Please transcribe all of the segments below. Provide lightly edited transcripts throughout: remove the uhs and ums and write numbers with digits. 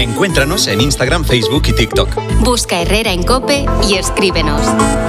Encuéntranos en Instagram, Facebook y TikTok. Busca Herrera en COPE y escríbenos.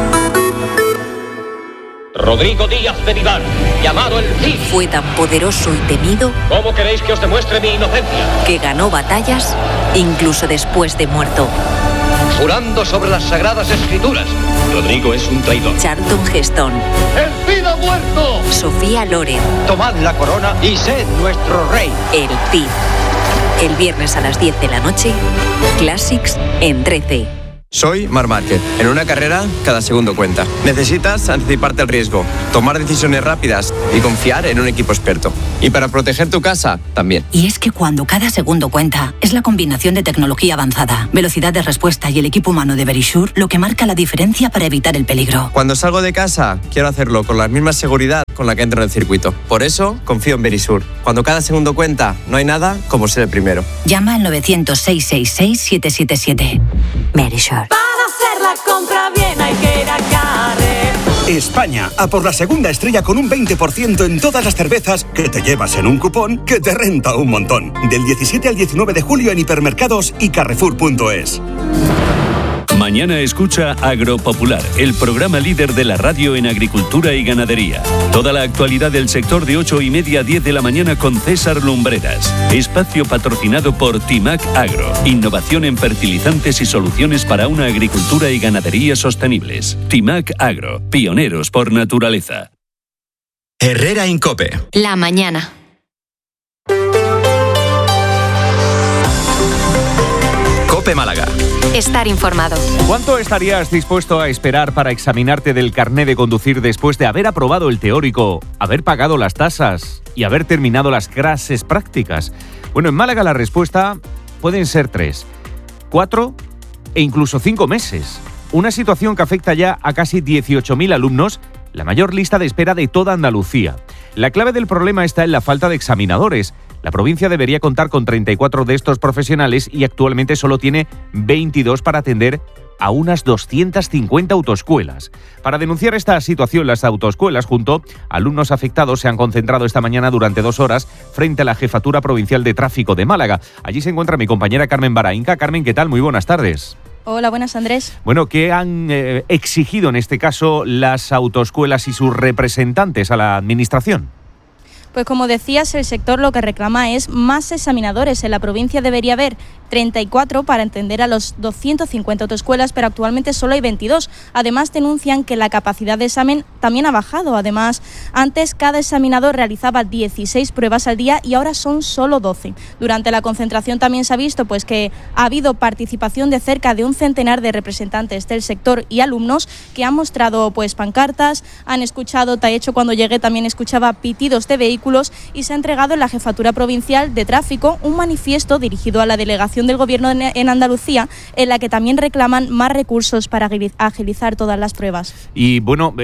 Rodrigo Díaz de Vivar, llamado el Cid. Fue tan poderoso y temido. ¿Cómo queréis que os demuestre mi inocencia? Que ganó batallas incluso después de muerto. Jurando sobre las sagradas escrituras. Rodrigo es un traidor. Charlton Heston. ¡El Cid ha muerto! Sofía Loren. Tomad la corona y sed nuestro rey. El Cid. El viernes a las 10 de la noche, Classics en 13. Soy Marc Márquez. En una carrera, cada segundo cuenta. Necesitas anticiparte al riesgo, tomar decisiones rápidas y confiar en un equipo experto. Y para proteger tu casa, también. Y es que cuando cada segundo cuenta, es la combinación de tecnología avanzada, velocidad de respuesta y el equipo humano de Verisure lo que marca la diferencia para evitar el peligro. Cuando salgo de casa, quiero hacerlo con la misma seguridad con la que entro en el circuito. Por eso, confío en Verisure. Cuando cada segundo cuenta, no hay nada como ser el primero. Llama al 900-666-777. Verisure. Para hacer la compra bien hay que ir a Carrefour. España, a por la segunda estrella con un 20% en todas las cervezas que te llevas en un cupón que te renta un montón. Del 17 al 19 de julio en hipermercados y carrefour.es. Mañana escucha Agropopular, el programa líder de la radio en agricultura y ganadería. Toda la actualidad del sector de 8:30 a 10 de la mañana con César Lumbreras. Espacio patrocinado por Timac Agro. Innovación en fertilizantes y soluciones para una agricultura y ganadería sostenibles. Timac Agro, pioneros por naturaleza. Herrera en COPE. La mañana. COPE Málaga. Estar informado. ¿Cuánto estarías dispuesto a esperar para examinarte del carné de conducir después de haber aprobado el teórico, haber pagado las tasas y haber terminado las clases prácticas? Bueno, en Málaga la respuesta pueden ser 3, 4 e incluso 5 meses. Una situación que afecta ya a casi 18.000 alumnos, la mayor lista de espera de toda Andalucía. La clave del problema está en la falta de examinadores. La provincia debería contar con 34 de estos profesionales y actualmente solo tiene 22 para atender a unas 250 autoescuelas. Para denunciar esta situación, las autoescuelas, junto a alumnos afectados, se han concentrado esta mañana durante 2 horas frente a la Jefatura Provincial de Tráfico de Málaga. Allí se encuentra mi compañera Carmen Baraínca. Carmen, ¿qué tal? Muy buenas tardes. Hola, buenas, Andrés. Bueno, ¿qué han exigido en este caso las autoescuelas y sus representantes a la Administración? Pues como decías, el sector lo que reclama es más examinadores. En la provincia debería haber 34 para atender a los 250 autoescuelas, pero actualmente solo hay 22. Además, denuncian que la capacidad de examen también ha bajado. Además, antes cada examinador realizaba 16 pruebas al día y ahora son solo 12. Durante la concentración también se ha visto pues que ha habido participación de cerca de un centenar de representantes del sector y alumnos que han mostrado pues pancartas, han escuchado, de hecho cuando llegué también escuchaba pitidos de vehículos y se ha entregado en la Jefatura Provincial de Tráfico un manifiesto dirigido a la delegación del Gobierno en Andalucía, en la que también reclaman más recursos para agilizar todas las pruebas. Y bueno,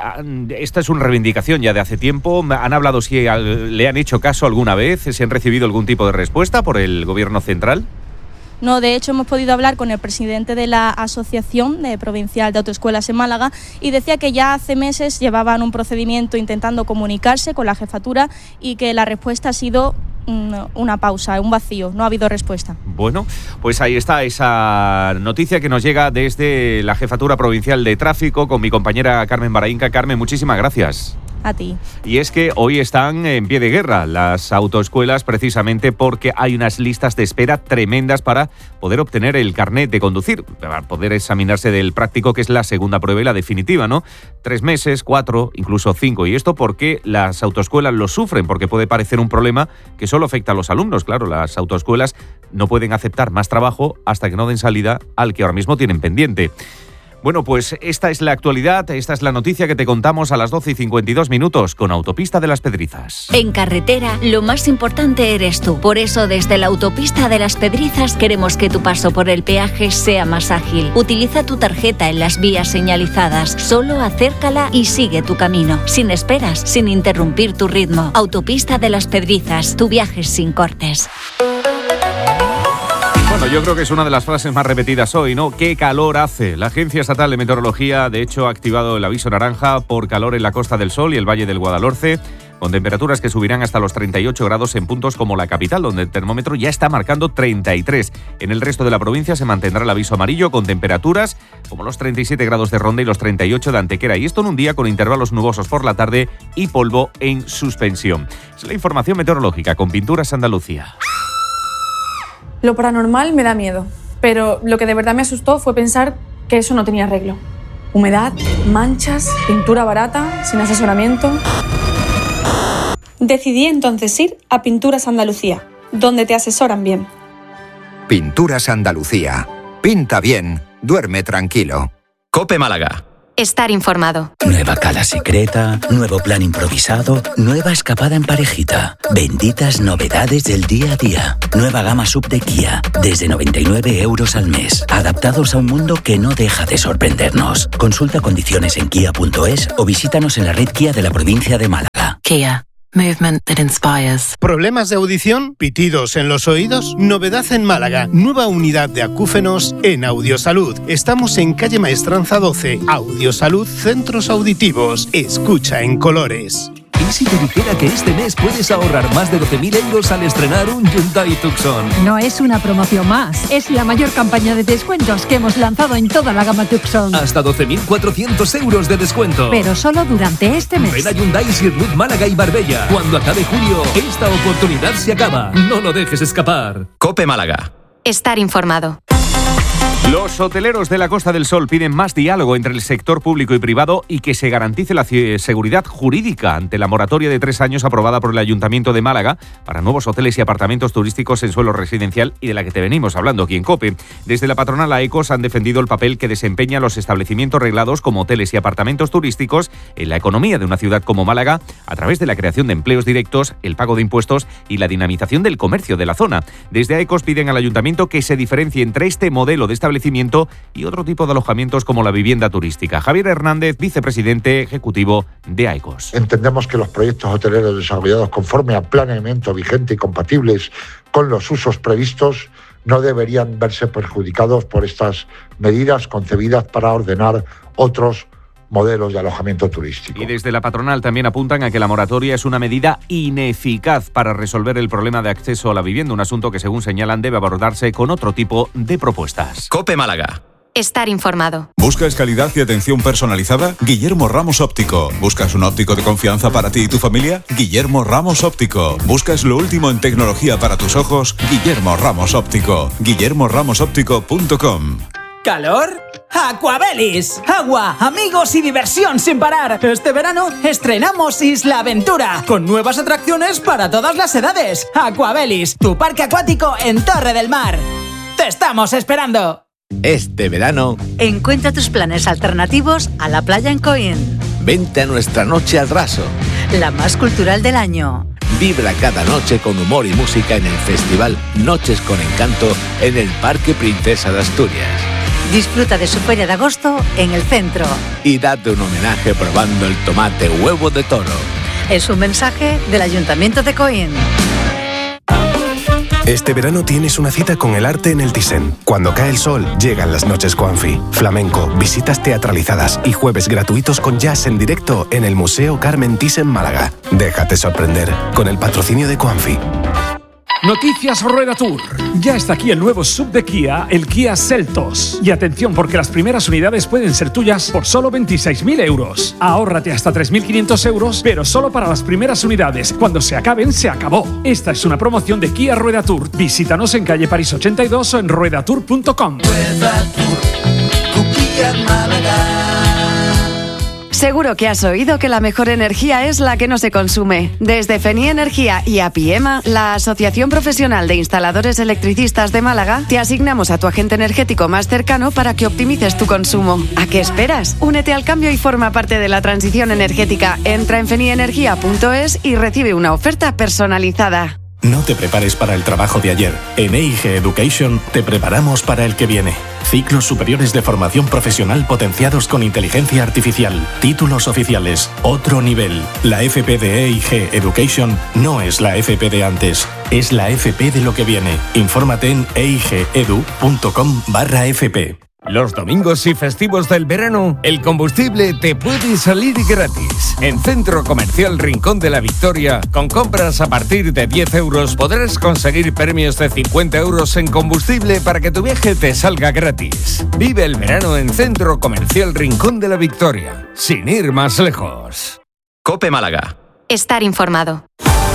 esta es una reivindicación ya de hace tiempo. ¿Han hablado si le han hecho caso alguna vez? ¿Si han recibido algún tipo de respuesta por el Gobierno central? No, de hecho hemos podido hablar con el presidente de la Asociación Provincial de Autoescuelas en Málaga y decía que ya hace meses llevaban un procedimiento intentando comunicarse con la jefatura y que la respuesta ha sido una pausa, un vacío, no ha habido respuesta. Bueno, pues ahí está esa noticia que nos llega desde la Jefatura Provincial de Tráfico con mi compañera Carmen Baraínca. Carmen, muchísimas gracias. A ti. Y es que hoy están en pie de guerra las autoescuelas precisamente porque hay unas listas de espera tremendas para poder obtener el carnet de conducir, para poder examinarse del práctico, que es la segunda prueba y la definitiva, ¿no? 3 meses, 4, incluso 5. Y esto porque las autoescuelas lo sufren, porque puede parecer un problema que solo afecta a los alumnos. Claro, las autoescuelas no pueden aceptar más trabajo hasta que no den salida al que ahora mismo tienen pendiente. Bueno, pues esta es la actualidad, esta es la noticia que te contamos a las 12:52 con Autopista de las Pedrizas. En carretera, lo más importante eres tú. Por eso, desde la Autopista de las Pedrizas queremos que tu paso por el peaje sea más ágil. Utiliza tu tarjeta en las vías señalizadas. Solo acércala y sigue tu camino. Sin esperas, sin interrumpir tu ritmo. Autopista de las Pedrizas, tu viaje sin cortes. Bueno, yo creo que es una de las frases más repetidas hoy, ¿no? ¡Qué calor hace! La Agencia Estatal de Meteorología, de hecho, ha activado el aviso naranja por calor en la Costa del Sol y el Valle del Guadalhorce, con temperaturas que subirán hasta los 38 grados en puntos como la capital, donde el termómetro ya está marcando 33. En el resto de la provincia se mantendrá el aviso amarillo con temperaturas como los 37 grados de Ronda y los 38 de Antequera. Y esto en un día con intervalos nubosos por la tarde y polvo en suspensión. Es la información meteorológica con Pinturas Andalucía. Lo paranormal me da miedo, pero lo que de verdad me asustó fue pensar que eso no tenía arreglo. Humedad, manchas, pintura barata, sin asesoramiento. Decidí entonces ir a Pinturas Andalucía, donde te asesoran bien. Pinturas Andalucía. Pinta bien, duerme tranquilo. COPE Málaga. Estar informado. Nueva cala secreta, nuevo plan improvisado, nueva escapada en parejita. Benditas novedades del día a día. Nueva gama sub de Kia, desde 99 euros al mes. Adaptados a un mundo que no deja de sorprendernos. Consulta condiciones en kia.es o visítanos en la red Kia de la provincia de Málaga. Kia. Movement that inspires. ¿Problemas de audición? ¿Pitidos en los oídos? Novedad en Málaga. Nueva unidad de acúfenos en Audiosalud. Estamos en calle Maestranza 12. Audiosalud Centros Auditivos. Escucha en colores. ¿Y si te dijera que este mes puedes ahorrar más de 12.000 euros al estrenar un Hyundai Tucson? No es una promoción más, es la mayor campaña de descuentos que hemos lanzado en toda la gama Tucson. Hasta 12.400 euros de descuento. Pero solo durante este mes. Ven a Hyundai Sirlut Málaga y Marbella. Cuando acabe julio, esta oportunidad se acaba. No lo dejes escapar. COPE Málaga. Estar informado. Los hoteleros de la Costa del Sol piden más diálogo entre el sector público y privado y que se garantice la seguridad jurídica ante la moratoria de 3 años aprobada por el Ayuntamiento de Málaga para nuevos hoteles y apartamentos turísticos en suelo residencial y de la que te venimos hablando aquí en COPE. Desde la patronal AECOS han defendido el papel que desempeñan los establecimientos reglados como hoteles y apartamentos turísticos en la economía de una ciudad como Málaga a través de la creación de empleos directos, el pago de impuestos y la dinamización del comercio de la zona. Desde AECOS piden al Ayuntamiento que se diferencie entre este modelo de establecimiento y otro tipo de alojamientos como la vivienda turística. Javier Hernández, vicepresidente ejecutivo de AECOS. Entendemos que los proyectos hoteleros desarrollados conforme a planeamiento vigente y compatibles con los usos previstos no deberían verse perjudicados por estas medidas concebidas para ordenar otros modelos de alojamiento turístico. Y desde la patronal también apuntan a que la moratoria es una medida ineficaz para resolver el problema de acceso a la vivienda, un asunto que, según señalan, debe abordarse con otro tipo de propuestas. COPE Málaga. Estar informado. ¿Buscas calidad y atención personalizada? Guillermo Ramos Óptico. ¿Buscas un óptico de confianza para ti y tu familia? Guillermo Ramos Óptico. ¿Buscas lo último en tecnología para tus ojos? Guillermo Ramos Óptico. guillermoramosoptico.com. ¿Calor? ¡Aquabelis! Agua, amigos y diversión sin parar. Este verano estrenamos Isla Aventura, con nuevas atracciones para todas las edades. Aquabelis, tu parque acuático en Torre del Mar. ¡Te estamos esperando! Este verano, encuentra tus planes alternativos a la playa en Coín. vente a nuestra Noche al Raso, la más cultural del año. Vibra cada noche con humor y música en el festival Noches con Encanto en el Parque Princesa de Asturias. Disfruta de su feria de agosto en el centro. Y date un homenaje probando el tomate huevo de toro. Es un mensaje del Ayuntamiento de Coín. Este verano tienes una cita con el arte en el Thyssen. Cuando cae el sol, llegan las noches Coanfi. Flamenco, visitas teatralizadas y jueves gratuitos con jazz en directo en el Museo Carmen Thyssen Málaga. Déjate sorprender con el patrocinio de Coanfi. Noticias Rueda Tour. Ya está aquí el nuevo sub de Kia, el Kia Seltos. Y atención, porque las primeras unidades pueden ser tuyas por solo 26.000 euros. Ahórrate hasta 3.500 euros, pero solo para las primeras unidades. Cuando se acaben, se acabó. Esta es una promoción de Kia Rueda Tour. Visítanos en calle París 82 o en ruedatour.com. Rueda Tour, tu Kia en Málaga. Seguro que has oído que la mejor energía es la que no se consume. Desde Feni Energía y APIEMA, la Asociación Profesional de Instaladores Electricistas de Málaga, te asignamos a tu agente energético más cercano para que optimices tu consumo. ¿A qué esperas? Únete al cambio y forma parte de la transición energética. Entra en fenienergia.es y recibe una oferta personalizada. No te prepares para el trabajo de ayer. En EIG Education te preparamos para el que viene. Ciclos superiores de formación profesional potenciados con inteligencia artificial. Títulos oficiales. Otro nivel. La FP de EIG Education no es la FP de antes. Es la FP de lo que viene. Infórmate en eigedu.com/FP. Los domingos y festivos del verano, el combustible te puede salir gratis. En Centro Comercial Rincón de la Victoria, con compras a partir de 10 euros, podrás conseguir premios de 50 euros en combustible para que tu viaje te salga gratis. Vive el verano en Centro Comercial Rincón de la Victoria, sin ir más lejos. COPE Málaga. Estar informado.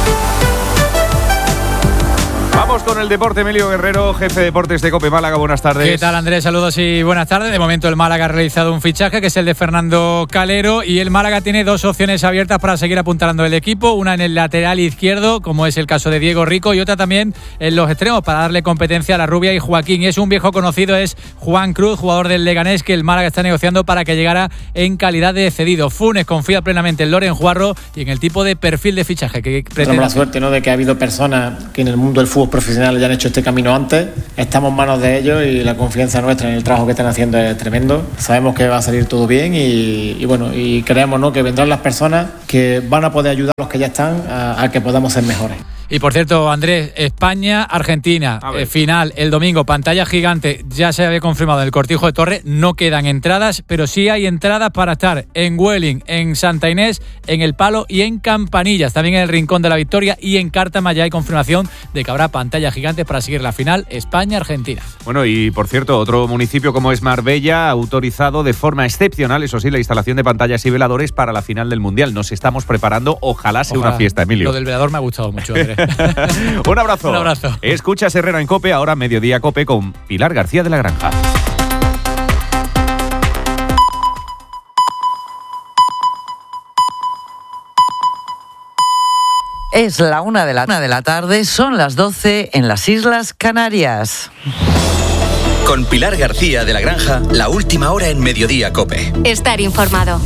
Vamos con el deporte. Emilio Guerrero, jefe de deportes de COPE Málaga. Buenas tardes. ¿Qué tal, Andrés? Saludos y buenas tardes. De momento el Málaga ha realizado un fichaje que es el de Fernando Calero y el Málaga tiene dos opciones abiertas para seguir apuntalando el equipo. Una en el lateral izquierdo, como es el caso de Diego Rico, y otra también en los extremos para darle competencia a La Rubia y Joaquín. Y es un viejo conocido, es Juan Cruz, jugador del Leganés, que el Málaga está negociando para que llegara en calidad de cedido. Funes confía plenamente en Loren Juarro y en el tipo de perfil de fichaje que pretende. Tenemos la suerte, ¿no?, de que ha habido personas que en el mundo del fútbol profesional ya han hecho este camino antes. Estamos en manos de ellos y la confianza nuestra en el trabajo que están haciendo es tremendo. Sabemos que va a salir todo bien y bueno, y creemos, ¿no?, que vendrán las personas que van a poder ayudar a los que ya están a que podamos ser mejores. Y por cierto, Andrés, España-Argentina, final el domingo, pantalla gigante, ya se había confirmado en el Cortijo de Torre, no quedan entradas, pero sí hay entradas para estar en Welling, en Santa Inés, en El Palo y en Campanillas, también en el Rincón de la Victoria y en Cártama ya hay confirmación de que habrá pantalla gigante para seguir la final España-Argentina. Bueno, y por cierto, otro municipio como es Marbella ha autorizado de forma excepcional, eso sí, la instalación de pantallas y veladores para la final del Mundial. Nos estamos preparando, ojalá sea una fiesta, Emilio. Lo del velador me ha gustado mucho, Andrés. Un abrazo. Un abrazo. Escuchas Herrera en COPE, ahora Mediodía COPE con Pilar García de la Granja. Es la 1 de la tarde, son las 12 en las Islas Canarias. Con Pilar García de la Granja, la última hora en Mediodía COPE. Estar informado.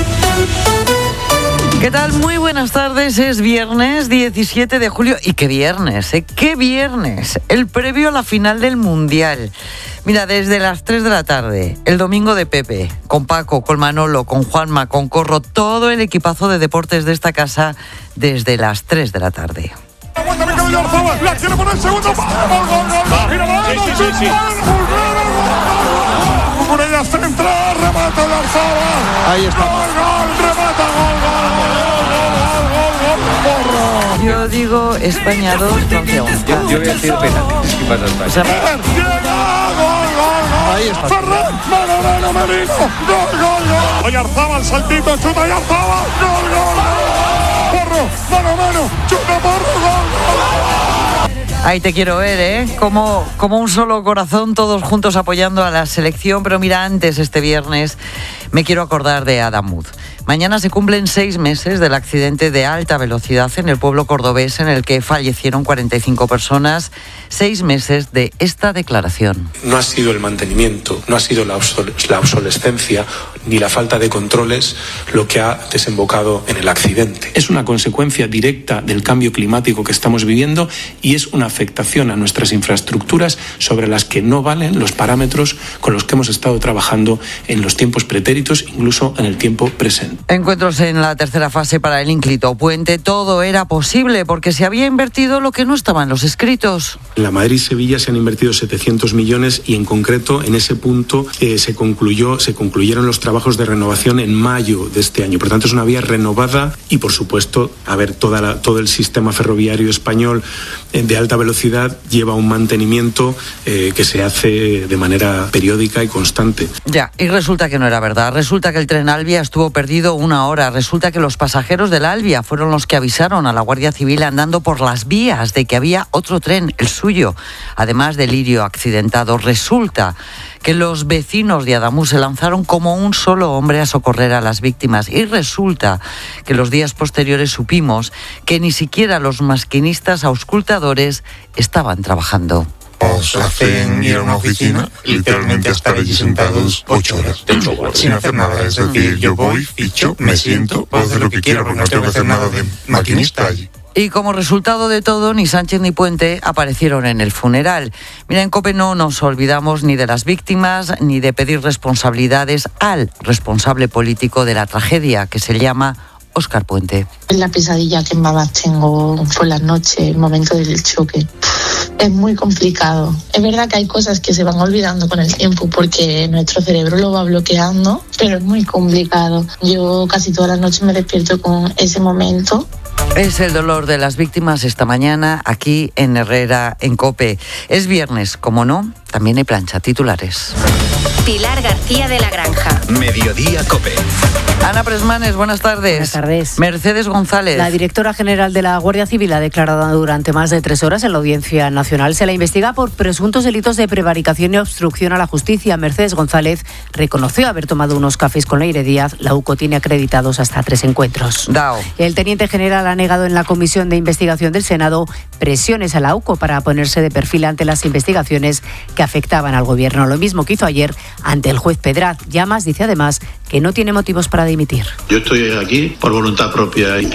¿Qué tal? Muy buenas tardes, es viernes 17 de julio. ¿Y qué viernes? ¿Qué viernes? El previo a la final del Mundial. Mira, desde las 3 de la tarde, el domingo de Pepe, con Paco, con Manolo, con Juanma, con Corro, todo el equipazo de deportes de esta casa desde las 3 de la tarde. La quiere poner segundo. Sí. Por ella central, remata de Arzaba. Ahí está. Gol, remata, gol. Yo digo España 2, Francia 1. Yo voy a decir penalti. ¿Qué pasa, España? Ahí está. Ferran, mano, Merino. Gol. Oye, Arzaba, el saltito, chuta y Arzaba. Gol. Porro, mano, chuta, Porro, gol. Ahí te quiero ver, ¿eh? Como un solo corazón, todos juntos apoyando a la selección. Pero mira, antes, este viernes, me quiero acordar de Adam Wood. Mañana se cumplen 6 meses del accidente de alta velocidad en el pueblo cordobés en el que fallecieron 45 personas. 6 meses de esta declaración. No ha sido el mantenimiento, no ha sido la obsolescencia ni la falta de controles lo que ha desembocado en el accidente. Es una consecuencia directa del cambio climático que estamos viviendo y es una afectación a nuestras infraestructuras sobre las que no valen los parámetros con los que hemos estado trabajando en los tiempos pretéritos, incluso en el tiempo presente. Encuentros en la tercera fase para el ínclito puente. Todo era posible porque se había invertido lo que no estaba en los escritos. En la Madrid-Sevilla se han invertido 700 millones y en concreto en ese punto se concluyeron los trabajos de renovación en mayo de este año. Por tanto, es una vía renovada y, por supuesto, todo el sistema ferroviario español de alta velocidad lleva un mantenimiento que se hace de manera periódica y constante. Ya, y resulta que no era verdad. Resulta que el tren Albia estuvo perdido 1 hora. Resulta que los pasajeros del Albia fueron los que avisaron a la Guardia Civil andando por las vías de que había otro tren, el suyo. Además del lirio accidentado, resulta que los vecinos de Adamuz se lanzaron como un solo hombre a socorrer a las víctimas. Y resulta que los días posteriores supimos que ni siquiera los maquinistas auscultadores estaban trabajando. Nos hacen ir a una oficina, literalmente a estar allí sentados 8 horas, sin hacer nada. Es decir, yo voy, ficho, me siento, puedo hacer lo que quiera, porque no tengo que hacer nada de maquinista allí. Y como resultado de todo, ni Sánchez ni Puente aparecieron en el funeral. Mira, en COPE no nos olvidamos ni de las víctimas ni de pedir responsabilidades al responsable político de la tragedia, que se llama Óscar Puente. La pesadilla que más tengo fue la noche, el momento del choque. Es muy complicado. Es verdad que hay cosas que se van olvidando con el tiempo porque nuestro cerebro lo va bloqueando, pero es muy complicado. Yo casi todas las noches me despierto con ese momento. Es el dolor de las víctimas esta mañana aquí en Herrera, en COPE. Es viernes, como no, también hay plancha. Titulares. Pilar García de la Granja. Mediodía COPE. Ana Presmanes, buenas tardes. Buenas tardes. Mercedes González. La directora general de la Guardia Civil ha declarado durante más de 3 horas en la Audiencia Nacional. Se la investiga por presuntos delitos de prevaricación y obstrucción a la justicia. Mercedes González reconoció haber tomado unos cafés con Leire Díaz. La UCO tiene acreditados hasta 3 encuentros. El teniente general ha negado en la Comisión de Investigación del Senado presiones a la UCO para ponerse de perfil ante las investigaciones que afectaban al Gobierno. Lo mismo que hizo ayer ante el juez Pedraz. Llamas dice además que no tiene motivos para dimitir. Yo estoy aquí por voluntad propia y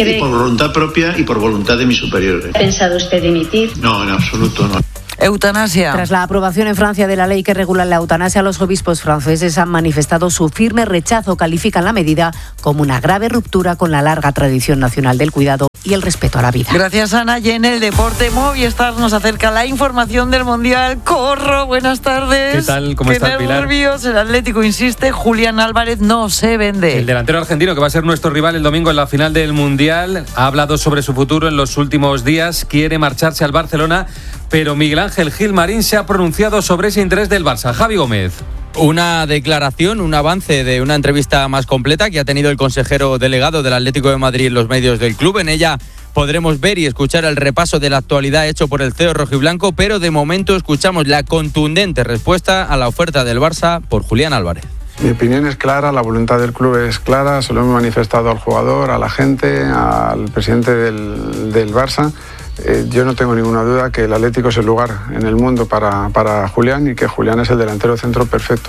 por voluntad de mis superiores. ¿Ha pensado usted dimitir? No, en absoluto no. Eutanasia. Tras la aprobación en Francia de la ley que regula la eutanasia, los obispos franceses han manifestado su firme rechazo. Califican la medida como una grave ruptura con la larga tradición nacional del cuidado y el respeto a la vida. Gracias, Ana. Y en el deporte, Movistar nos acerca la información del Mundial. Corro, buenas tardes. ¿Qué tal? ¿Cómo estás, Pilar? Nervios. El Atlético insiste, Julián Álvarez no se vende. El delantero argentino, que va a ser nuestro rival el domingo en la final del Mundial, ha hablado sobre su futuro en los últimos días. Quiere marcharse al Barcelona, pero Miguel Ángel Gilmarín se ha pronunciado sobre ese interés del Barça. Javi Gómez. Una declaración, un avance de una entrevista más completa que ha tenido el consejero delegado del Atlético de Madrid en los medios del club. En ella podremos ver y escuchar el repaso de la actualidad hecho por el CEO rojiblanco, pero de momento escuchamos la contundente respuesta a la oferta del Barça por Julián Álvarez. Mi opinión es clara, la voluntad del club es clara, se lo hemos manifestado al jugador, a la gente, al presidente del Barça. Yo no tengo ninguna duda que el Atlético es el lugar en el mundo para Julián y que Julián es el delantero centro perfecto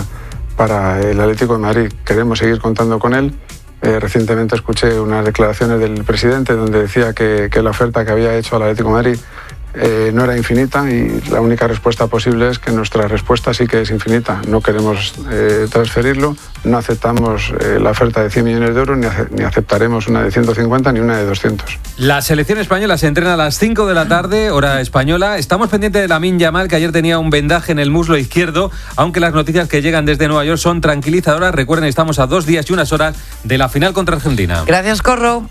para el Atlético de Madrid. Queremos seguir contando con él. Recientemente escuché unas declaraciones del presidente donde decía que la oferta que había hecho al Atlético de Madrid no era infinita y la única respuesta posible es que nuestra respuesta sí que es infinita. No queremos transferirlo, no aceptamos la oferta de 100 millones de euros ni aceptaremos una de 150 ni una de 200. La selección española se entrena a las 5 de la tarde, hora española. Estamos pendientes de Lamine Yamal, que ayer tenía un vendaje en el muslo izquierdo, aunque las noticias que llegan desde Nueva York son tranquilizadoras. Recuerden, estamos a 2 días y unas horas de la final contra Argentina. Gracias, Corro.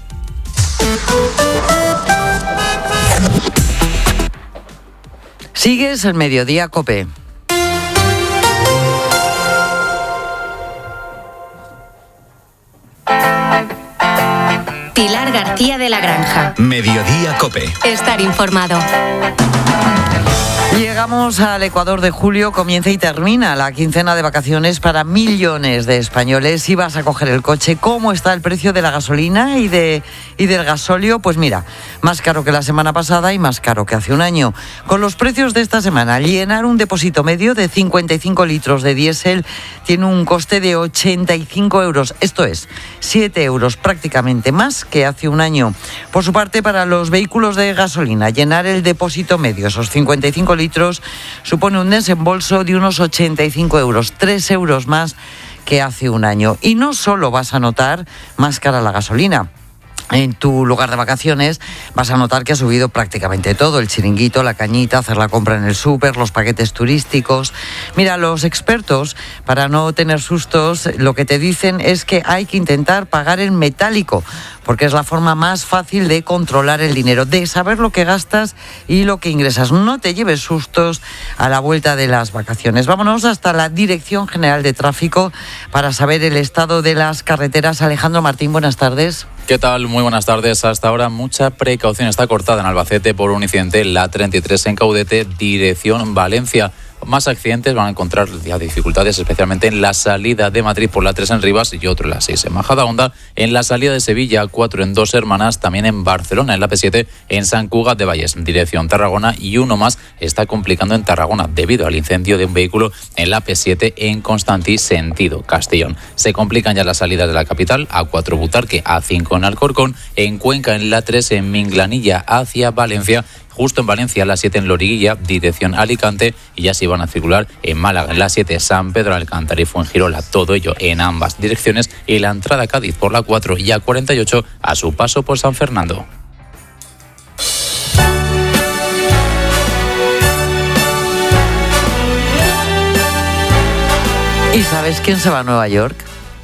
Sigues el Mediodía COPE. Pilar García de la Granja. Mediodía COPE. Estar informado. Llegamos al Ecuador de julio, comienza y termina la quincena de vacaciones para millones de españoles. Si vas a coger el coche, ¿cómo está el precio de la gasolina y del gasóleo? Pues mira, más caro que la semana pasada y más caro que hace un año. Con los precios de esta semana, llenar un depósito medio de 55 litros de diésel tiene un coste de 85 euros. Esto es, 7 euros prácticamente más que hace un año. Por su parte, para los vehículos de gasolina, llenar el depósito medio, esos 55 litros, supone un desembolso de unos 85 euros, 3 euros más que hace un año. Y no solo vas a notar más cara la gasolina. En tu lugar de vacaciones vas a notar que ha subido prácticamente todo, el chiringuito, la cañita, hacer la compra en el súper, los paquetes turísticos. Mira, los expertos, para no tener sustos, lo que te dicen es que hay que intentar pagar en metálico, porque es la forma más fácil de controlar el dinero, de saber lo que gastas y lo que ingresas. No te lleves sustos a la vuelta de las vacaciones. Vámonos hasta la Dirección General de Tráfico para saber el estado de las carreteras. Alejandro Martín, buenas tardes. ¿Qué tal? Muy buenas tardes. Hasta ahora mucha precaución está cortada en Albacete por un incidente en la 33 en Caudete, dirección Valencia. Más accidentes van a encontrar ya dificultades, especialmente en la salida de Madrid por la 3 en Rivas y otro en la 6 en Majadahonda, en la salida de Sevilla, 4 en Dos Hermanas, también en Barcelona, en la P7, en Sant Cugat de Vallès, dirección Tarragona, y uno más está complicando en Tarragona debido al incendio de un vehículo en la P7 en Constantí, sentido Castellón. Se complican ya las salidas de la capital, A4 Butarque, A5 en Alcorcón, en Cuenca en la 3 en Minglanilla hacia Valencia justo en Valencia, la 7 en Loriguilla, dirección Alicante, y ya se iban a circular en Málaga, en la 7 San Pedro Alcántara y Fuengirola, todo ello en ambas direcciones, y la entrada a Cádiz por la 4 y A48 a su paso por San Fernando. ¿Y sabes quién se va a Nueva York?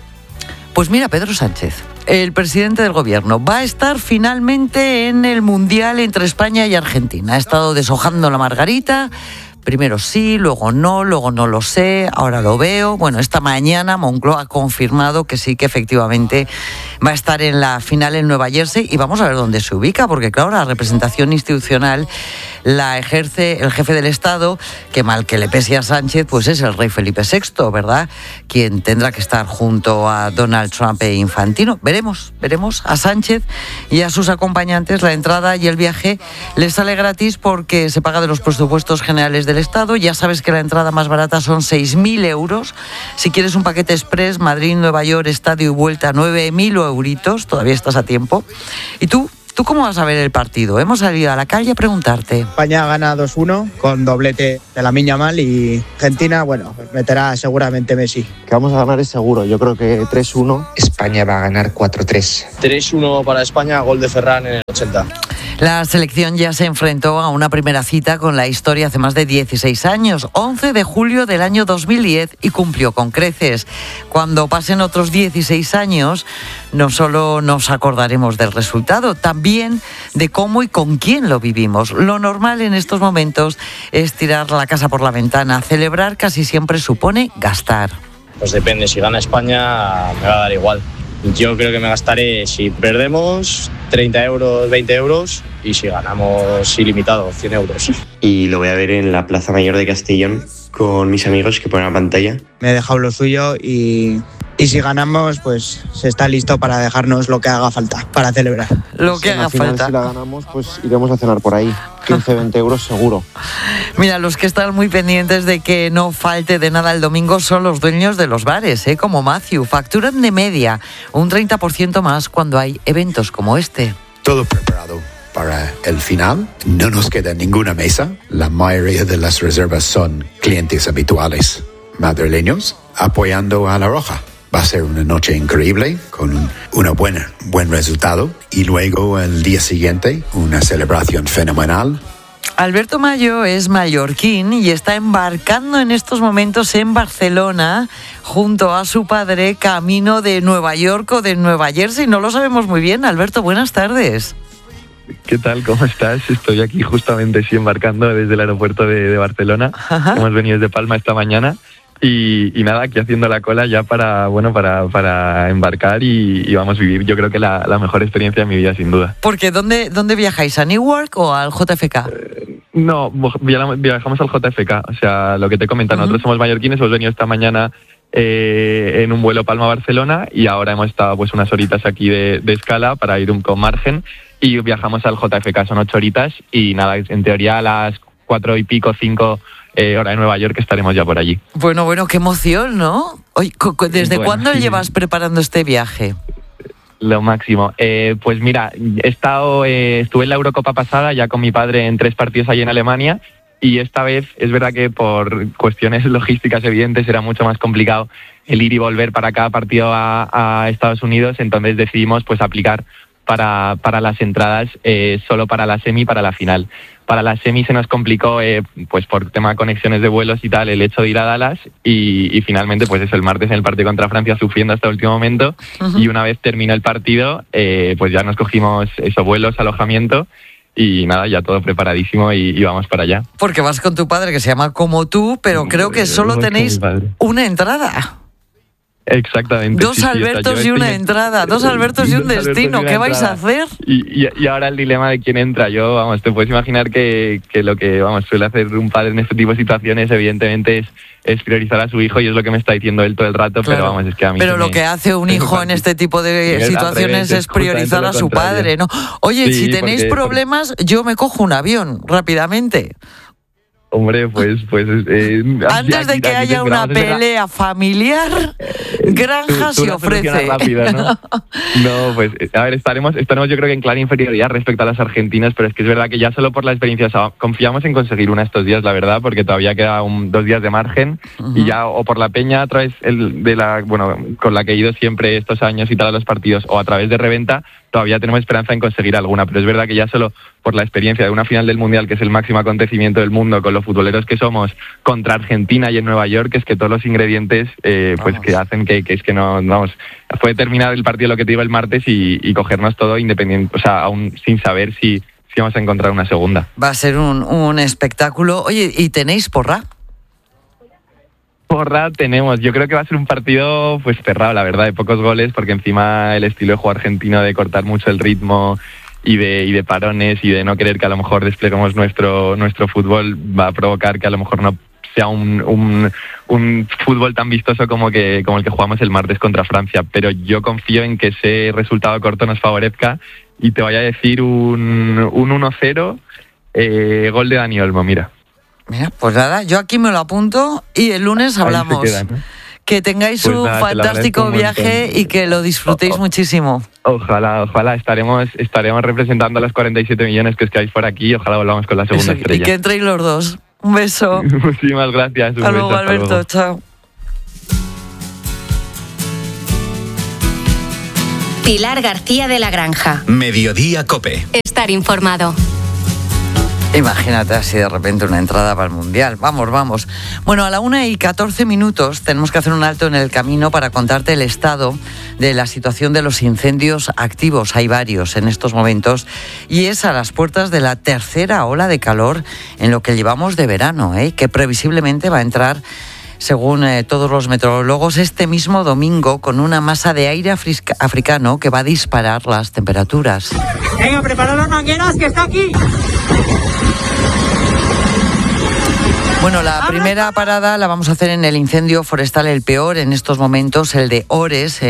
Pues mira, Pedro Sánchez, el presidente del gobierno, va a estar finalmente en el Mundial entre España y Argentina. Ha estado deshojando la margarita. Primero sí, luego no lo sé, ahora lo veo. Bueno, esta mañana Moncloa ha confirmado que sí, que efectivamente va a estar en la final en Nueva Jersey, y vamos a ver dónde se ubica, porque claro, la representación institucional la ejerce el jefe del Estado, que mal que le pese a Sánchez, pues es el rey Felipe VI, ¿verdad? Quien tendrá que estar junto a Donald Trump e Infantino. Veremos a Sánchez y a sus acompañantes. La entrada y el viaje les sale gratis porque se paga de los presupuestos generales del Estado. Ya sabes que la entrada más barata son 6.000 euros. Si quieres un paquete express, Madrid, Nueva York, estadio y vuelta, 9.000 euritos. Todavía estás a tiempo. ¿Y tú cómo vas a ver el partido? Hemos salido a la calle a preguntarte. España gana 2-1 con doblete de Lamine Yamal, y Argentina, bueno, meterá seguramente Messi. Que vamos a ganar es seguro, yo creo que 3-1. España va a ganar 4-3. 3-1 para España, gol de Ferran en el 80. La selección ya se enfrentó a una primera cita con la historia hace más de 16 años, 11 de julio del año 2010, y cumplió con creces. Cuando pasen otros 16 años, no solo nos acordaremos del resultado, también de cómo y con quién lo vivimos. Lo normal en estos momentos es tirar la casa por la ventana. Celebrar casi siempre supone gastar. Pues depende, si gana España me va a dar igual. Yo creo que me gastaré, si perdemos, 30 euros, 20 euros, y si ganamos ilimitado, 100 euros. Y lo voy a ver en la Plaza Mayor de Castellón con mis amigos que ponen la pantalla. Me he dejado lo suyo y si ganamos, pues se está listo para dejarnos lo que haga falta para celebrar. Lo que haga falta. Si la ganamos, pues iremos a cenar por ahí. 15-20 euros seguro. Mira, los que están muy pendientes de que no falte de nada el domingo son los dueños de los bares, como Matthew. Facturan de media un 30% más cuando hay eventos como este. Todo preparado para el final. No nos queda ninguna mesa. La mayoría de las reservas son clientes habituales madrileños apoyando a La Roja. Va a ser una noche increíble con buen resultado, y luego el día siguiente una celebración fenomenal. Alberto Mayo es mallorquín y está embarcando en estos momentos en Barcelona junto a su padre, camino de Nueva York o de Nueva Jersey. No lo sabemos muy bien. Alberto, buenas tardes. ¿Qué tal? ¿Cómo estás? Estoy aquí justamente embarcando desde el aeropuerto de Barcelona. Ajá. Hemos venido desde Palma esta mañana. Y nada, aquí haciendo la cola ya para embarcar y vamos a vivir, yo creo que la mejor experiencia de mi vida, sin duda. Porque ¿dónde viajáis? ¿A Newark o al JFK? No, viajamos al JFK, o sea, lo que te he comentado, nosotros somos mallorquines, hemos venido esta mañana en un vuelo Palma-Barcelona, y ahora hemos estado pues unas horitas aquí de escala para ir con margen, y viajamos al JFK, son 8 horitas, y nada, en teoría a las 4 y pico, 5 hora de Nueva York estaremos ya por allí. Bueno, qué emoción, ¿no? Oye, ¿desde cuándo llevas preparando este viaje? Lo máximo. Pues mira, estuve en la Eurocopa pasada ya con mi padre en 3 partidos allí en Alemania, y esta vez es verdad que por cuestiones logísticas evidentes era mucho más complicado el ir y volver para cada partido a Estados Unidos, entonces decidimos pues aplicar para las entradas solo para la semi y para la final. Para la semi se nos complicó pues por tema de conexiones de vuelos y tal el hecho de ir a Dallas, y finalmente pues eso, el martes en el partido contra Francia sufriendo hasta el último momento. Uh-huh. Y una vez terminó el partido pues ya nos cogimos esos vuelos, alojamiento, y nada, ya todo preparadísimo y vamos para allá. Porque vas con tu padre, que se llama como tú, pero creo que solo tenéis una entrada. Exactamente. Dos Albertos y una entrada, 2 Albertos y un destino. ¿Qué vais a hacer? Y ahora el dilema de quién entra. Yo, te puedes imaginar que lo que suele hacer un padre en este tipo de situaciones, evidentemente, es priorizar a su hijo, y es lo que me está diciendo él todo el rato, claro. Pero es que a mí... Pero lo que hace un hijo en este tipo de situaciones es priorizar a su padre, ¿no? Oye, sí, si tenéis problemas, yo me cojo un avión rápidamente. Hombre, pues antes de que haya una pelea familiar, Granja se ofrece. Rápida, ¿no? No, pues a ver, estaremos yo creo que en clara inferioridad respecto a las argentinas, pero es que es verdad que ya solo por la experiencia, o sea, confiamos en conseguir una estos días, la verdad, porque todavía queda 2 días de margen. Y ya o por la peña a través con la que he ido siempre estos años y tal a los partidos, o a través de reventa, todavía tenemos esperanza en conseguir alguna, pero es verdad que ya solo por la experiencia de una final del Mundial, que es el máximo acontecimiento del mundo, con los futboleros que somos, contra Argentina y en Nueva York, es que todos los ingredientes pues que hacen que es que no, vamos, puede terminar el partido, lo que te digo, el martes y cogernos todo independiente, o sea, aún sin saber si vamos a encontrar una segunda. Va a ser un espectáculo. Oye, ¿y tenéis porra? Porra tenemos, yo creo que va a ser un partido pues cerrado, la verdad, de pocos goles, porque encima el estilo de juego argentino de cortar mucho el ritmo y de parones y de no querer que a lo mejor despleguemos nuestro fútbol va a provocar que a lo mejor no sea un fútbol tan vistoso como el que jugamos el martes contra Francia, pero yo confío en que ese resultado corto nos favorezca y te voy a decir un 1-0, gol de Dani Olmo, mira. Mira, pues nada, yo aquí me lo apunto y el lunes hablamos. Queda, ¿no? Que tengáis pues un nada, fantástico viaje y que lo disfrutéis muchísimo. Ojalá, estaremos representando a los 47 millones que hay por aquí y ojalá volvamos con la segunda estrella. Y que entréis los dos. Un beso. Muchísimas gracias. Hasta luego, Alberto. Chao. Pilar García de la Granja. Mediodía COPE. Estar informado. Imagínate así de repente una entrada para el Mundial. Vamos. Bueno, a la 1:14 tenemos que hacer un alto en el camino para contarte el estado de la situación de los incendios activos. Hay varios en estos momentos y es a las puertas de la tercera ola de calor en lo que llevamos de verano, que previsiblemente va a entrar, según todos los meteorólogos, este mismo domingo con una masa de aire africano que va a disparar las temperaturas. Venga, preparad las mangueras que está aquí. Bueno, la primera parada la vamos a hacer en el incendio forestal, el peor en estos momentos, el de Ores,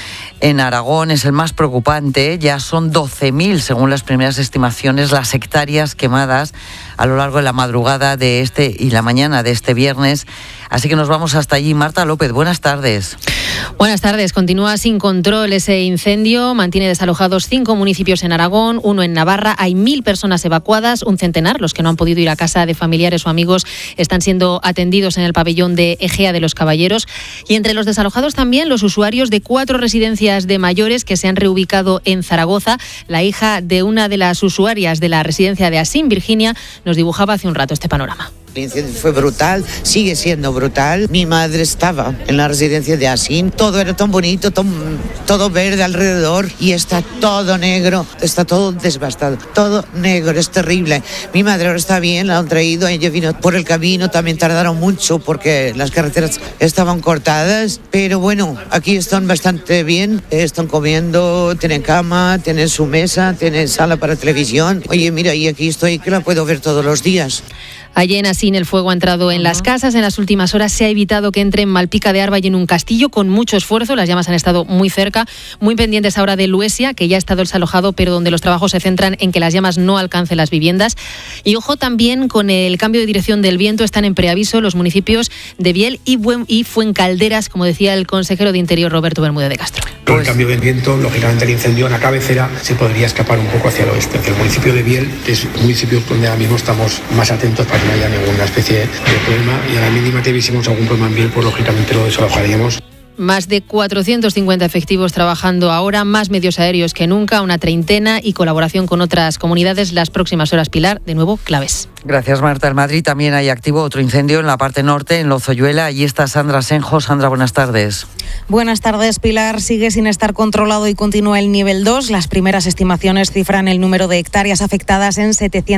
en Aragón, es el más preocupante. Ya son 12.000, según las primeras estimaciones, las hectáreas quemadas a lo largo de la madrugada de este y la mañana de este viernes. Así que nos vamos hasta allí. Marta López, buenas tardes. Buenas tardes. Continúa sin control ese incendio. Mantiene desalojados 5 municipios en Aragón, 1 en Navarra. Hay 1.000 personas evacuadas, un centenar. Los que no han podido ir a casa de familiares o amigos están siendo atendidos en el pabellón de Egea de los Caballeros. Y entre los desalojados también los usuarios de 4 residencias de mayores que se han reubicado en Zaragoza. La hija de una de las usuarias de la residencia de Asín, Virginia, nos dibujaba hace un rato este panorama. El incendio fue brutal, sigue siendo brutal. Mi madre estaba en la residencia de Asín, todo era tan bonito, todo verde alrededor y está todo negro, está todo devastado, todo negro, es terrible. Mi madre ahora está bien, la han traído, ella vino por el camino, también tardaron mucho porque las carreteras estaban cortadas, pero bueno, aquí están bastante bien, están comiendo, tienen cama, tienen su mesa, tienen sala para televisión. Oye, mira, y aquí estoy que la puedo ver todos los días. Allí en Asín el fuego ha entrado en las casas. En las últimas horas se ha evitado que entre en Malpica de Arba y en un castillo con mucho esfuerzo. Las llamas han estado muy cerca, muy pendientes ahora de Luesia, que ya ha estado desalojado, pero donde los trabajos se centran en que las llamas no alcancen las viviendas. Y ojo también con el cambio de dirección del viento. Están en preaviso los municipios de Biel y Fuencalderas, como decía el consejero de Interior Roberto Bermúdez de Castro. Con el cambio del viento, lógicamente el incendio en la cabecera se podría escapar un poco hacia el oeste, hacia el municipio de Biel, que es un municipio donde ahora mismo estamos más atentos para que no haya ninguna especie de problema, y a la mínima que visiéramos algún problema en Biel, pues lógicamente lo desalojaríamos. Más de 450 efectivos trabajando ahora, más medios aéreos que nunca, una treintena y colaboración con otras comunidades. Las próximas horas, Pilar, de nuevo, claves. Gracias, Marta. En Madrid también hay activo otro incendio en la parte norte, en Lozoyuela. Allí está Sandra Senjo. Sandra, buenas tardes. Buenas tardes, Pilar. Sigue sin estar controlado y continúa el nivel 2. Las primeras estimaciones cifran el número de hectáreas afectadas en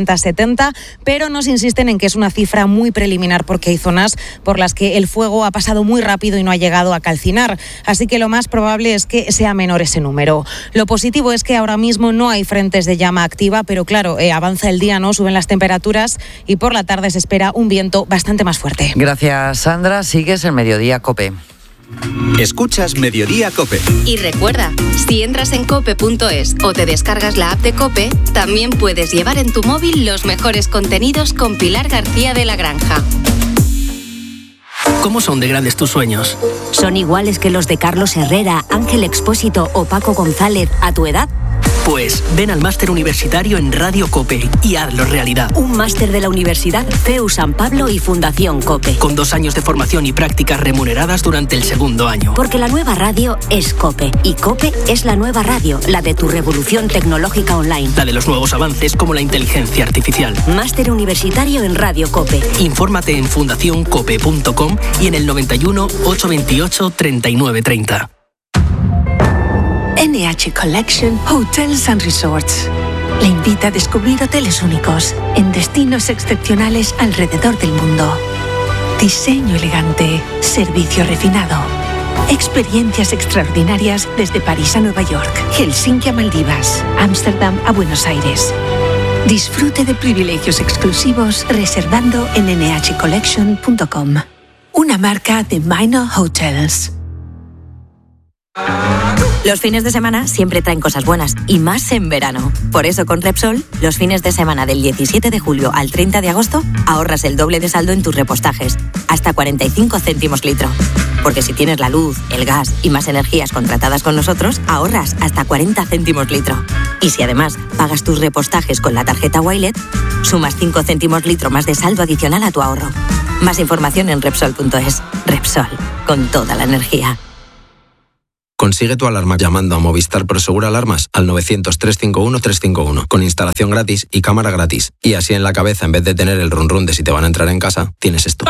770, pero nos insisten en que es una cifra muy preliminar porque hay zonas por las que el fuego ha pasado muy rápido y no ha llegado a calcinar. Así que lo más probable es que sea menor ese número. Lo positivo es que ahora mismo no hay frentes de llama activa, pero claro, avanza el día, ¿no? Suben las temperaturas y por la tarde se espera un viento bastante más fuerte. Gracias, Sandra. Sigues el Mediodía COPE. Escuchas Mediodía COPE. Y recuerda, si entras en cope.es o te descargas la app de COPE, también puedes llevar en tu móvil los mejores contenidos con Pilar García de la Granja. ¿Cómo son de grandes tus sueños? ¿Son iguales que los de Carlos Herrera, Ángel Expósito o Paco González a tu edad? Pues ven al máster universitario en Radio COPE y hazlo realidad. Un máster de la Universidad CEU San Pablo y Fundación COPE. Con 2 años de formación y prácticas remuneradas durante el segundo año. Porque la nueva radio es COPE. Y COPE es la nueva radio, la de tu revolución tecnológica online. La de los nuevos avances como la inteligencia artificial. Máster universitario en Radio COPE. Infórmate en fundacioncope.com y en el 91 828 3930. NH Collection Hotels and Resorts le invita a descubrir hoteles únicos en destinos excepcionales alrededor del mundo. Diseño elegante, servicio refinado, experiencias extraordinarias desde París a Nueva York, Helsinki a Maldivas, Ámsterdam a Buenos Aires. Disfrute de privilegios exclusivos reservando en nhcollection.com. Una marca de Minor Hotels. Los fines de semana siempre traen cosas buenas, y más en verano. Por eso con Repsol, los fines de semana del 17 de julio al 30 de agosto, ahorras el doble de saldo en tus repostajes, hasta 45 céntimos litro. Porque si tienes la luz, el gas y más energías contratadas con nosotros, ahorras hasta 40 céntimos litro. Y si además pagas tus repostajes con la tarjeta Wilet, sumas 5 céntimos litro más de saldo adicional a tu ahorro. Más información en Repsol.es. Repsol, con toda la energía. Consigue tu alarma llamando a Movistar Prosegur Alarmas al 900-351-351 con instalación gratis y cámara gratis. Y así en la cabeza, en vez de tener el run run de si te van a entrar en casa, tienes esto.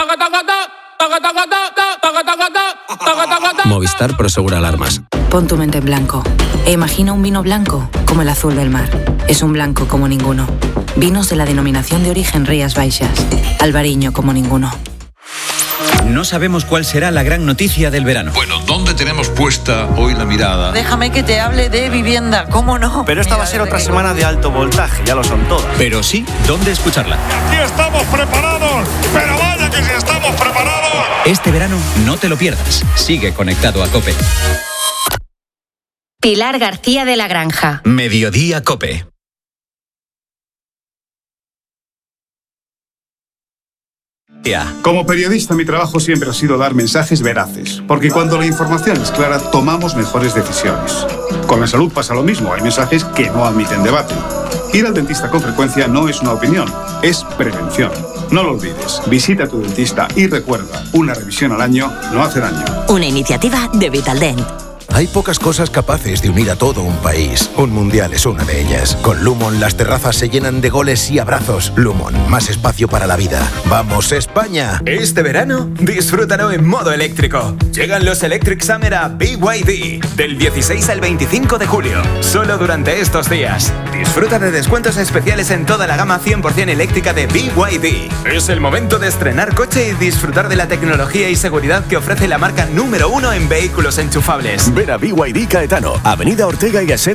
Movistar Prosegur Alarmas. Pon tu mente en blanco e imagina un vino blanco como el azul del mar. Es un blanco como ninguno. Vinos de la denominación de origen Rías Baixas. Albariño como ninguno. No sabemos cuál será la gran noticia del verano. Bueno, ¿dónde tenemos puesta hoy la mirada? Déjame que te hable de vivienda, ¿cómo no? Pero esta va a ser otra semana de alto voltaje, ya lo son todas. Pero sí, ¿dónde escucharla? ¡Aquí estamos preparados! ¡Pero vaya que sí estamos preparados! Este verano no te lo pierdas. Sigue conectado a COPE. Pilar García de la Granja. Mediodía COPE. Como periodista, mi trabajo siempre ha sido dar mensajes veraces, porque cuando la información es clara, tomamos mejores decisiones. Con la salud pasa lo mismo, hay mensajes que no admiten debate. Ir al dentista con frecuencia no es una opinión, es prevención. No lo olvides, visita a tu dentista y recuerda, una revisión al año no hace daño. Una iniciativa de Vitaldent. Hay pocas cosas capaces de unir a todo un país. Un mundial es una de ellas. Con Lumon las terrazas se llenan de goles y abrazos. Lumon, más espacio para la vida. ¡Vamos, España! Este verano, disfrútalo en modo eléctrico. Llegan los Electric Summer a BYD, del 16 al 25 de julio. Solo durante estos días. Disfruta de descuentos especiales en toda la gama 100% eléctrica de BYD. Es el momento de estrenar coche y disfrutar de la tecnología y seguridad que ofrece la marca número 1 en vehículos enchufables. Ven a BYD Caetano, Avenida Ortega y Gasset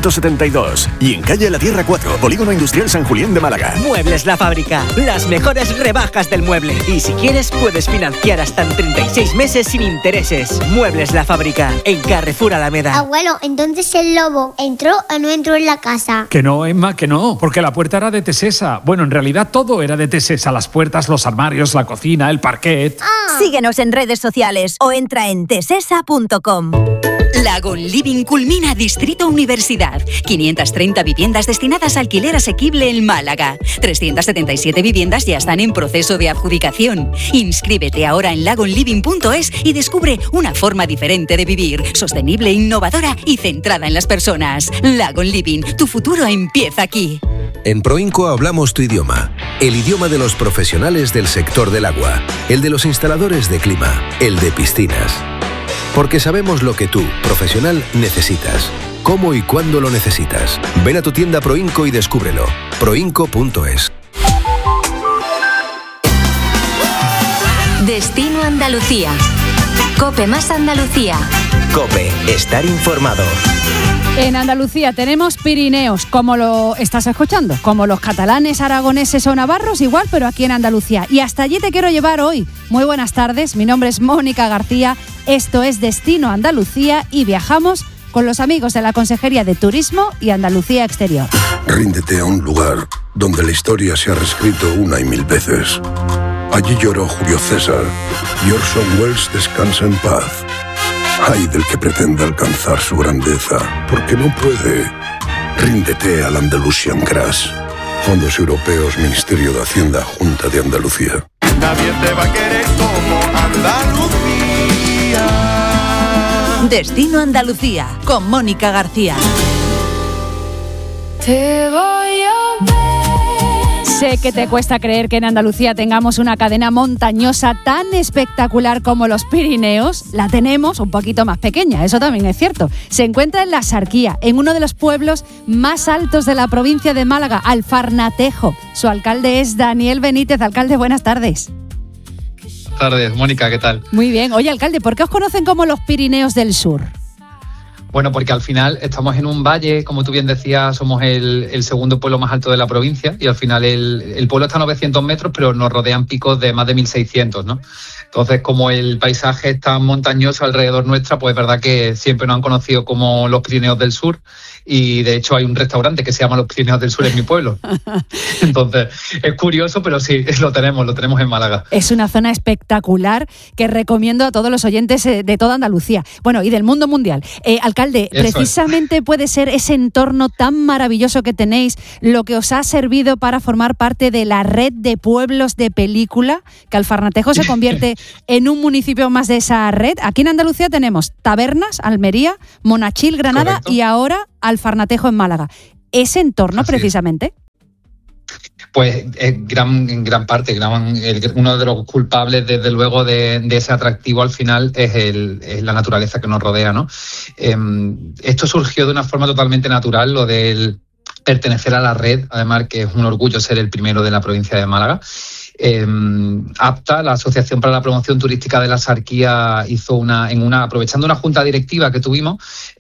272 y en calle La Tierra 4, Polígono Industrial San Julián de Málaga. Muebles La Fábrica, las mejores rebajas del mueble. Y si quieres, puedes financiar hasta en 36 meses sin intereses. Muebles La Fábrica, en Carrefour Alameda. Abuelo, entonces el lobo ¿entró o no entró en la casa? Que no, Emma, que no, porque la puerta era de Tesesa. Bueno, en realidad todo era de Tesesa, las puertas, los armarios, la cocina, el parquet. Síguenos en redes sociales o entra en tesesa.com. Lagon Living culmina Distrito Universidad. 530 viviendas destinadas a alquiler asequible en Málaga. 377 viviendas ya están en proceso de adjudicación. Inscríbete ahora en lagonliving.es y descubre una forma diferente de vivir, sostenible, innovadora y centrada en las personas. Lagon Living, tu futuro empieza aquí. En Proinco hablamos tu idioma, el idioma de los profesionales del sector del agua, el de los instaladores de clima, el de piscinas. Porque sabemos lo que tú, profesional, necesitas. Cómo y cuándo lo necesitas. Ven a tu tienda Proinco y descúbrelo. Proinco.es. Destino Andalucía. COPE más Andalucía. COPE, estar informado. En Andalucía tenemos Pirineos, como lo estás escuchando, como los catalanes, aragoneses o navarros, igual, pero aquí en Andalucía. Y hasta allí te quiero llevar hoy. Muy buenas tardes, mi nombre es Mónica García, esto es Destino Andalucía y viajamos con los amigos de la Consejería de Turismo y Andalucía Exterior. Ríndete a un lugar donde la historia se ha reescrito una y mil veces. Allí lloró Julio César y Orson Welles descansa en paz. Ay del que pretenda alcanzar su grandeza, porque no puede. Ríndete al Andalusian Crash. Fondos Europeos, Ministerio de Hacienda, Junta de Andalucía. Nadie te va a querer como Andalucía. Destino Andalucía, con Mónica García. Te voy a ver. Sé que te cuesta creer que en Andalucía tengamos una cadena montañosa tan espectacular como los Pirineos. La tenemos un poquito más pequeña, eso también es cierto. Se encuentra en la Sarquía, en uno de los pueblos más altos de la provincia de Málaga, Alfarnatejo. Su alcalde es Daniel Benítez. Alcalde, buenas tardes. Buenas tardes, Mónica, ¿qué tal? Muy bien. Oye, alcalde, ¿por qué os conocen como los Pirineos del Sur? Bueno, porque al final estamos en un valle, como tú bien decías, somos el segundo pueblo más alto de la provincia y al final el pueblo está a 900 metros, pero nos rodean picos de más de 1.600, ¿no? Entonces, como el paisaje es tan montañoso alrededor nuestra, pues es verdad que siempre nos han conocido como los Pirineos del Sur y de hecho hay un restaurante que se llama Los Pirineos del Sur en mi pueblo. Entonces, es curioso, pero sí, lo tenemos en Málaga. Es una zona espectacular que recomiendo a todos los oyentes de toda Andalucía, bueno, y del mundo mundial. Alcalde, precisamente puede ser ese entorno tan maravilloso que tenéis lo que os ha servido para formar parte de la red de pueblos de película, que Alfarnatejo se convierte en un municipio más de esa red. Aquí en Andalucía tenemos Tabernas, Almería, Monachil, Granada. Correcto. Y ahora Alfarnatejo en Málaga. ¿Ese entorno así precisamente? Pues en gran parte, uno de los culpables, desde luego, de ese atractivo al final es la naturaleza que nos rodea, ¿no? Esto surgió de una forma totalmente natural, lo del pertenecer a la red, además que es un orgullo ser el primero de la provincia de Málaga. APTA, la Asociación para la Promoción Turística de la Sarquía, hizo aprovechando una junta directiva que tuvimos,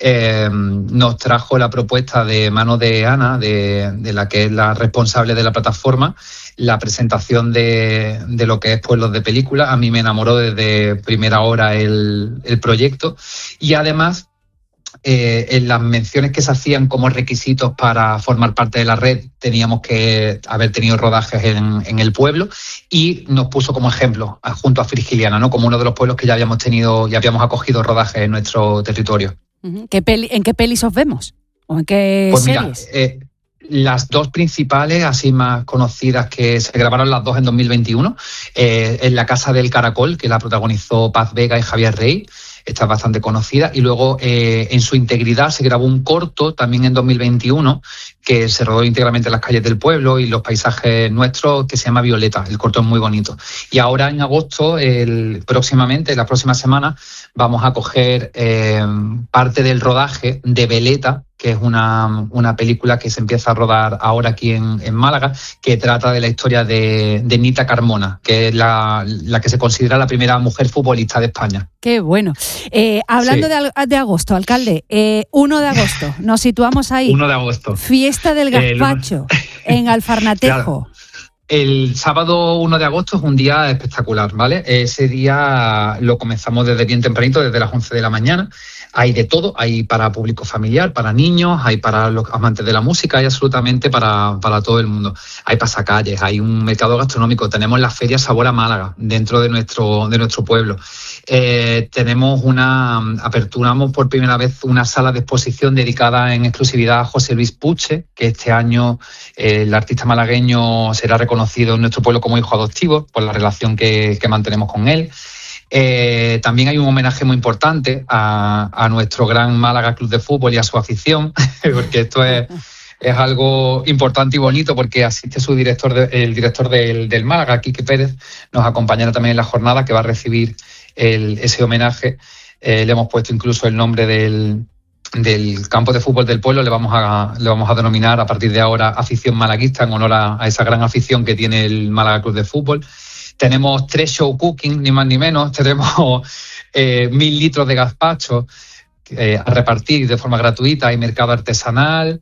nos trajo la propuesta de mano de Ana, de la que es la responsable de la plataforma, la presentación de lo que es Pueblos de Película. A mí me enamoró desde primera hora el proyecto y además en las menciones que se hacían como requisitos para formar parte de la red teníamos que haber tenido rodajes en el pueblo y nos puso como ejemplo junto a Frigiliana, ¿no? Como uno de los pueblos que ya habíamos acogido rodajes en nuestro territorio. ¿En qué pelis os vemos? ¿O en qué series? Mira, las dos principales, así más conocidas, que se grabaron las dos en 2021, en La Casa del Caracol, que la protagonizó Paz Vega y Javier Rey. Esta es bastante conocida. Y luego, en su integridad, se grabó un corto también en 2021 que se rodó íntegramente en las calles del pueblo y los paisajes nuestros, que se llama Violeta. El corto es muy bonito. Y ahora en agosto, próximamente, la próxima semana, vamos a coger parte del rodaje de Veleta, que es una película que se empieza a rodar ahora aquí en Málaga, que trata de la historia de Nita Carmona, que es la que se considera la primera mujer futbolista de España. Qué bueno. Hablando de agosto, alcalde, 1 de agosto, nos situamos ahí. 1 de agosto. Fiesta del Gazpacho en Alfarnatejo. Claro. El sábado 1 de agosto es un día espectacular, ¿vale? Ese día lo comenzamos desde bien tempranito, desde las 11 de la mañana. Hay de todo, hay para público familiar, para niños, hay para los amantes de la música, hay absolutamente para todo el mundo. Hay pasacalles, hay un mercado gastronómico, tenemos la Feria Sabor a Málaga dentro de nuestro pueblo. Aperturamos por primera vez una sala de exposición dedicada en exclusividad a José Luis Puche, que este año el artista malagueño será reconocido en nuestro pueblo como hijo adoptivo por la relación que mantenemos con él. También hay un homenaje muy importante a nuestro gran Málaga Club de Fútbol y a su afición, porque esto es algo importante y bonito, porque asiste el director del Málaga, Quique Pérez, nos acompañará también en la jornada, que va a recibir ese homenaje. Le hemos puesto incluso el nombre del campo de fútbol del pueblo, le vamos a denominar a partir de ahora Afición Malaguista, en honor a esa gran afición que tiene el Málaga Club de Fútbol. Tenemos 3 show cooking, ni más ni menos. Tenemos 1.000 litros de gazpacho a repartir de forma gratuita. Hay mercado artesanal,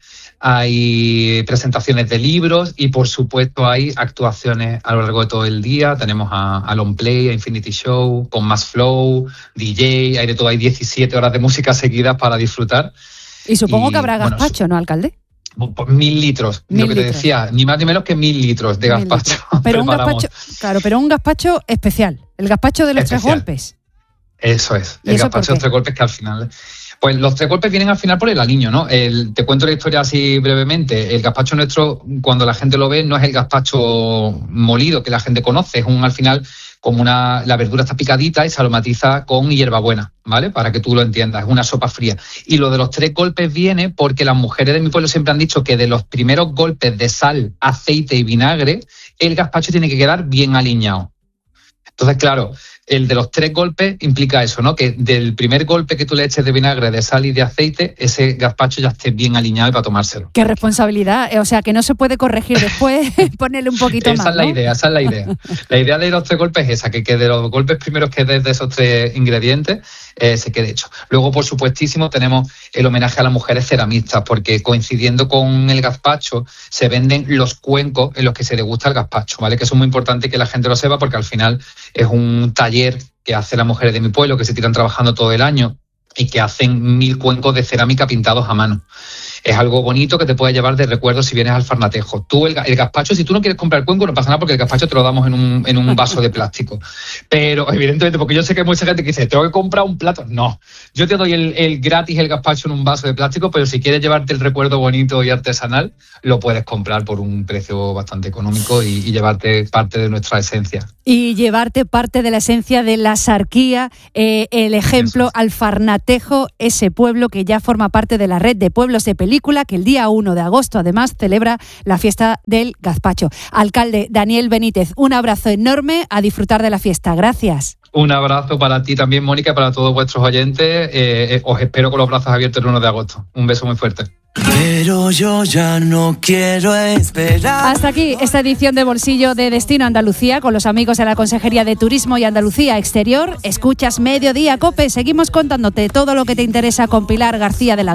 hay presentaciones de libros y, por supuesto, hay actuaciones a lo largo de todo el día. Tenemos a Long Play, a Infinity Show, con más flow, DJ, hay de todo. Hay 17 horas de música seguidas para disfrutar. Y supongo que habrá gazpacho, ¿no, alcalde? 1.000 litros, lo que te decía, ni más ni menos que 1.000 litros de gazpacho. Pero un gazpacho, claro, pero un gazpacho especial, el gazpacho de los 3 golpes. Eso es, el gazpacho de los 3 golpes, que al final... Pues los 3 golpes vienen al final por el aliño, ¿no? Te cuento la historia así brevemente. El gazpacho nuestro, cuando la gente lo ve, no es el gazpacho molido que la gente conoce, es al final como la verdura está picadita y se aromatiza con hierbabuena, ¿vale? Para que tú lo entiendas, es una sopa fría. Y lo de los 3 golpes viene porque las mujeres de mi pueblo siempre han dicho que de los primeros golpes de sal, aceite y vinagre, el gazpacho tiene que quedar bien aliñado. Entonces, claro, el de los 3 golpes implica eso, ¿no? Que del primer golpe que tú le eches de vinagre, de sal y de aceite, ese gazpacho ya esté bien aliñado y para tomárselo. Qué responsabilidad, o sea, que no se puede corregir después, ponerle un poquito más, Esa es la idea. La idea de los 3 golpes es esa, que de los golpes primeros que des de esos 3 ingredientes se quede hecho. Luego, por supuestísimo, tenemos el homenaje a las mujeres ceramistas, porque coincidiendo con el gazpacho se venden los cuencos en los que se degusta el gazpacho, ¿vale? Que eso es muy importante que la gente lo sepa, porque al final es un taller que hacen las mujeres de mi pueblo, que se tiran trabajando todo el año y que hacen 1.000 cuencos de cerámica pintados a mano. Es algo bonito que te puede llevar de recuerdo si vienes al Farnatejo. Tú, el gazpacho, si tú no quieres comprar el cuenco, no pasa nada, porque el gazpacho te lo damos en un vaso de plástico. Pero, evidentemente, porque yo sé que hay mucha gente que dice, tengo que comprar un plato. No, yo te doy el gratis el gazpacho en un vaso de plástico, pero si quieres llevarte el recuerdo bonito y artesanal, lo puedes comprar por un precio bastante económico y llevarte parte de nuestra esencia. Y llevarte parte de la esencia de la sarquía, el ejemplo al Farnatejo, ese pueblo que ya forma parte de la red de pueblos de película, que el día 1 de agosto además celebra la fiesta del gazpacho. Alcalde Daniel Benítez, un abrazo enorme, a disfrutar de la fiesta. Gracias. Un abrazo para ti también, Mónica, y para todos vuestros oyentes. Os espero con los brazos abiertos el 1 de agosto. Un beso muy fuerte. Pero yo ya no quiero esperar. Hasta aquí esta edición de Bolsillo de Destino Andalucía con los amigos de la Consejería de Turismo y Andalucía Exterior. Escuchas Mediodía Cope. Seguimos contándote todo lo que te interesa con Pilar García de la